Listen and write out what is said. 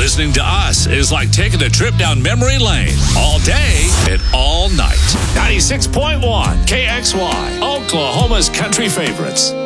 Listening to us is like taking a trip down memory lane all day and all night. 96.1 KXY, Oklahoma's country favorites.